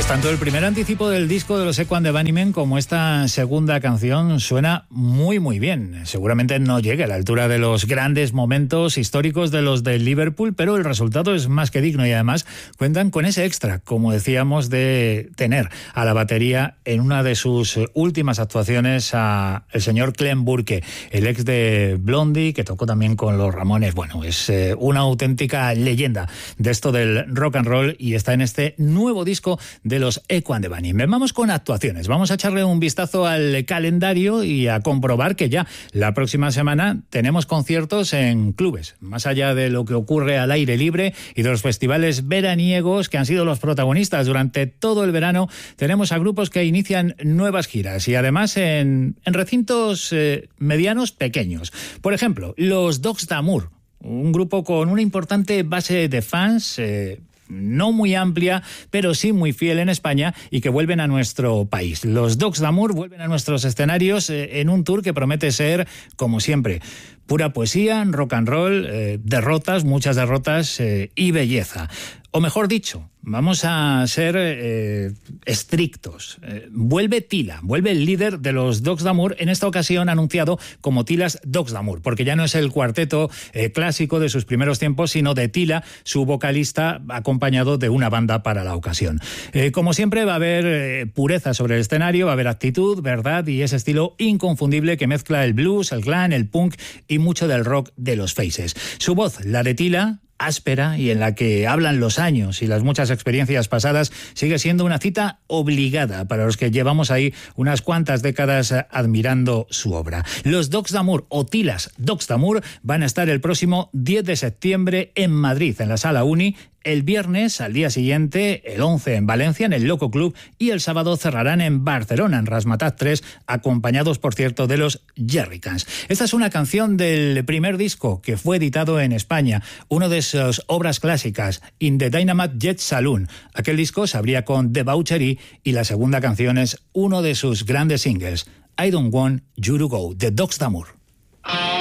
Tanto el primer anticipo del disco de los Echo and the Bunnymen como esta segunda canción suena muy muy bien. Seguramente no llegue a la altura de los grandes momentos históricos de los de Liverpool, pero el resultado es más que digno y además cuentan con ese extra, como decíamos, de tener a la batería en una de sus últimas actuaciones a el señor Clem Burke, el ex de Blondie, que tocó también con los Ramones. Bueno, es una auténtica leyenda de esto del rock and roll y está en este nuevo disco de los Echo and the Bunnymen. Vamos con actuaciones. Vamos a echarle un vistazo al calendario y a comprobar que ya la próxima semana tenemos conciertos en clubes. Más allá de lo que ocurre al aire libre y de los festivales veraniegos que han sido los protagonistas durante todo el verano, tenemos a grupos que inician nuevas giras y además en recintos medianos pequeños. Por ejemplo, los Dogs d'Amour, un grupo con una importante base de fans, no muy amplia, pero sí muy fiel en España y que vuelven a nuestro país. Los Dogs d'Amour vuelven a nuestros escenarios en un tour que promete ser, como siempre, pura poesía, rock and roll, derrotas, muchas derrotas y belleza. O mejor dicho, vamos a ser estrictos. Vuelve Tila, vuelve el líder de los Dogs d'Amour, en esta ocasión anunciado como Tila's Dogs d'Amour, porque ya no es el cuarteto clásico de sus primeros tiempos, sino de Tila, su vocalista, acompañado de una banda para la ocasión. Como siempre, va a haber pureza sobre el escenario, va a haber actitud, verdad y ese estilo inconfundible que mezcla el blues, el glam, el punk y mucho del rock de los Faces. Su voz, la de Tila, áspera y en la que hablan los años y las muchas experiencias pasadas, sigue siendo una cita obligada para los que llevamos ahí unas cuantas décadas admirando su obra. Los Dogs d'Amour o Tila's Dogs d'Amour van a estar el próximo 10 de septiembre en Madrid, en la Sala Uni. El viernes, al día siguiente, el 11 en Valencia, en el Loco Club, y el sábado cerrarán en Barcelona, en Razmataz 3, acompañados, por cierto, de los Jerrycans. Esta es una canción del primer disco que fue editado en España, uno de sus obras clásicas, In the Dynamite Jet Saloon. Aquel disco se abría con Debauchery y la segunda canción es uno de sus grandes singles, I Don't Want You to Go, de Dogs d'Amour.